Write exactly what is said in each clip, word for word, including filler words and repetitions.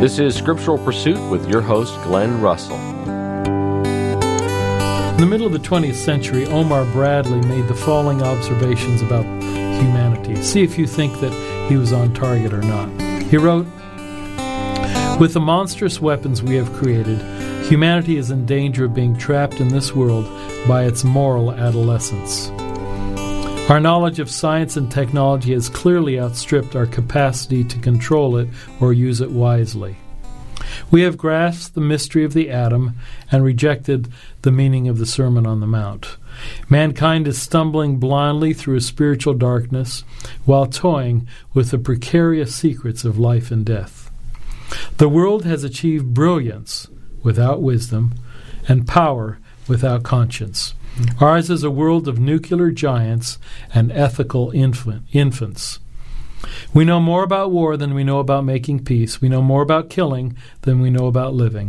This is Scriptural Pursuit with your host, Glenn Russell. In the middle of the twentieth century, Omar Bradley made the following observations about humanity. See if you think that he was on target or not. He wrote, "With the monstrous weapons we have created, humanity is in danger of being trapped in this world by its moral adolescence. Our knowledge of science and technology has clearly outstripped our capacity to control it or use it wisely. We have grasped the mystery of the atom and rejected the meaning of the Sermon on the Mount. Mankind is stumbling blindly through a spiritual darkness while toying with the precarious secrets of life and death. The world has achieved brilliance without wisdom and power without conscience. Ours is a world of nuclear giants and ethical infant, infants. We know more about war than we know about making peace. We know more about killing than we know about living."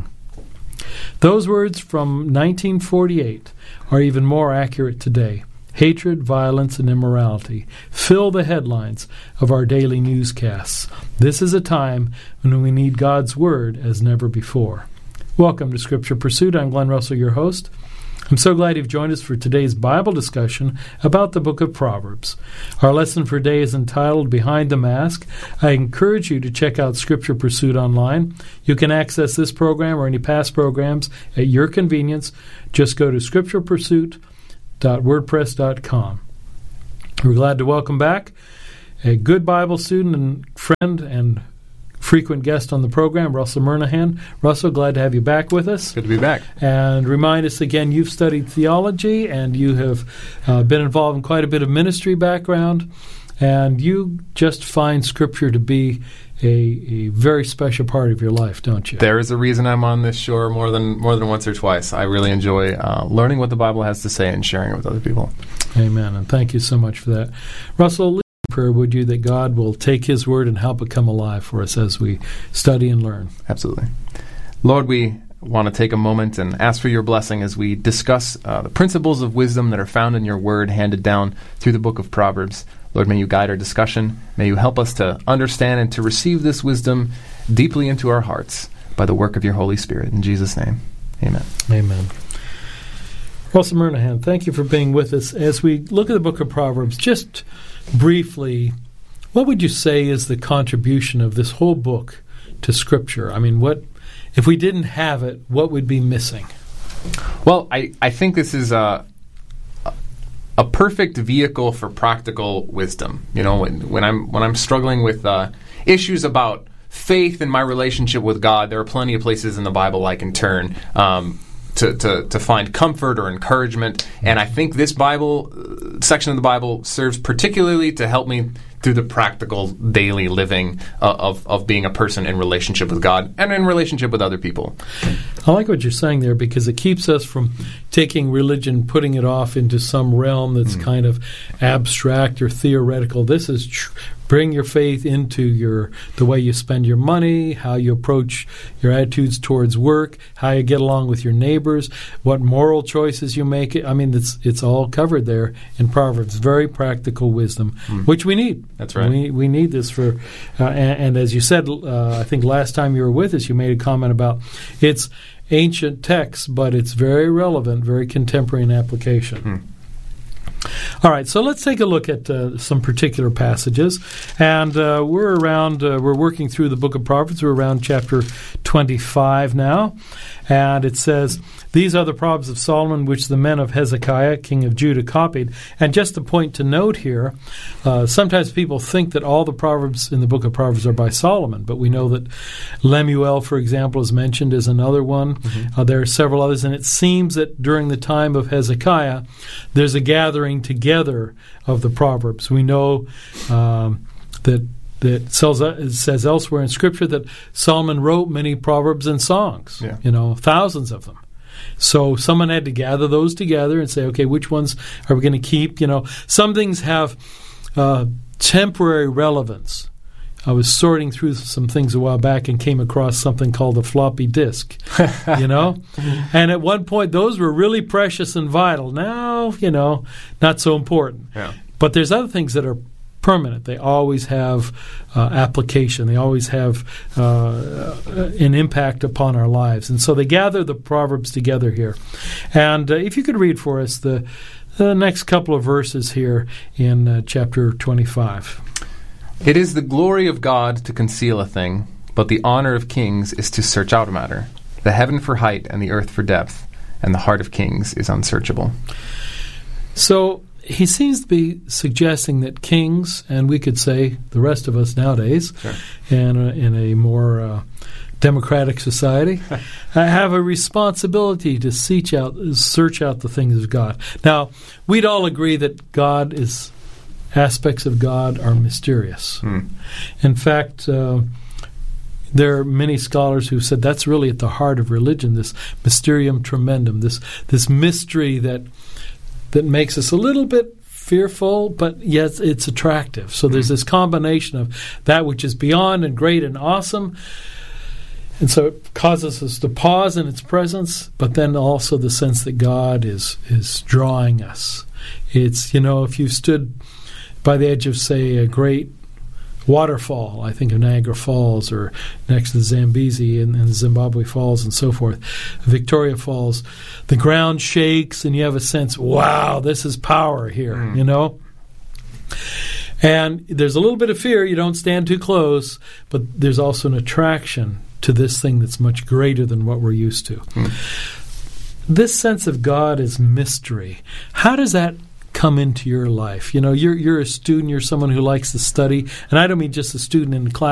Those words from nineteen forty-eight are even more accurate today. Hatred, violence, and immorality fill the headlines of our daily newscasts. This is a time when we need God's Word as never before. Welcome to Scripture Pursuit. I'm Glenn Russell, your host. I'm so glad you've joined us for today's Bible discussion about the book of Proverbs. Our lesson for today is entitled Behind the Mask. I encourage you to check out Scripture Pursuit online. You can access this program or any past programs at your convenience. Just go to scripture pursuit dot wordpress dot com. We're glad to welcome back a good Bible student and friend and frequent guest on the program, Russell Murnaghan. Russell, glad to have you back with us. Good to be back. And remind us again, you've studied theology and you have uh, been involved in quite a bit of ministry background, and you just find Scripture to be a, a very special part of your life, don't you? There is a reason I'm on this shore more than more than once or twice. I really enjoy uh, learning what the Bible has to say and sharing it with other people. Amen, and thank you so much for that. Russell, prayer, would you, that God will take His Word and help it come alive for us as we study and learn. Absolutely. Lord, we want to take a moment and ask for your blessing as we discuss uh, the principles of wisdom that are found in your Word handed down through the book of Proverbs. Lord, may you guide our discussion. May you help us to understand and to receive this wisdom deeply into our hearts by the work of your Holy Spirit. In Jesus' name, amen. Amen. Russell Murnaghan, thank you for being with us. As we look at the book of Proverbs, just briefly, what would you say is the contribution of this whole book to Scripture? I mean, what if we didn't have it, what would be missing? Well, I, I think this is a, a perfect vehicle for practical wisdom. You know, when, when I'm when I'm struggling with uh, issues about faith and my relationship with God, there are plenty of places in the Bible I can turn um, To, to, to find comfort or encouragement. And I think this Bible uh, section of the Bible serves particularly to help me through the practical daily living uh, of, of being a person in relationship with God and in relationship with other people. I like what you're saying there, because it keeps us from taking religion, putting it off into some realm that's mm. kind of abstract or theoretical. This is tr- bring your faith into your the way you spend your money, how you approach your attitudes towards work, how you get along with your neighbors, what moral choices you make. I mean, it's it's all covered there in Proverbs. Very practical wisdom, mm. which we need. That's right. We we need this for, uh, and, and as you said, uh, I think last time you were with us, you made a comment about it's ancient text, but it's very relevant, very contemporary in application. Mm. All right, so let's take a look at uh, some particular passages, and uh, we're around. Uh, we're working through the book of Proverbs. We're around chapter twenty-five now, and it says, "These are the Proverbs of Solomon, which the men of Hezekiah, king of Judah, copied." And just a point to note here: uh, sometimes people think that all the proverbs in the book of Proverbs are by Solomon, but we know that Lemuel, for example, is mentioned as another one. Mm-hmm. Uh, there are several others, and it seems that during the time of Hezekiah, there's a gathering together of the Proverbs. We know um, that that it says elsewhere in Scripture that Solomon wrote many proverbs and songs, yeah. you know, thousands of them. So someone had to gather those together and say, okay, which ones are we going to keep? You know, some things have uh, temporary relevance. I was sorting through some things a while back and came across something called a floppy disk, you know? And at one point, those were really precious and vital. Now, you know, not so important. Yeah. But there's other things that are permanent. They always have uh, application. They always have uh, an impact upon our lives. And so they gather the Proverbs together here. And uh, if you could read for us the, the next couple of verses here in uh, chapter twenty-five. It is the glory of God to conceal a thing, but the honor of kings is to search out a matter. The heaven for height and the earth for depth, and the heart of kings is unsearchable. So he seems to be suggesting that kings, and we could say the rest of us nowadays, Sure. in, a, in a more uh, democratic society, uh, have a responsibility to search out, search out the things of God. Now, we'd all agree that God is, aspects of God are mysterious. Hmm. In fact, uh, there are many scholars who said that's really at the heart of religion, this mysterium tremendum, this this mystery that that makes us a little bit fearful, but yet it's attractive. So there's this combination of that which is beyond and great and awesome, and so it causes us to pause in its presence, but then also the sense that God is is drawing us. It's, you know, if you stood by the edge of, say, a great waterfall, I think of Niagara Falls, or next to the Zambezi and, and Zimbabwe Falls and so forth, Victoria Falls, the ground shakes and you have a sense, wow, this is power here, mm. you know? And there's a little bit of fear, you don't stand too close, but there's also an attraction to this thing that's much greater than what we're used to. Mm. This sense of God is mystery. How does that come into your life? You know, you're you're a student, you're someone who likes to study, and I don't mean just a student in the class.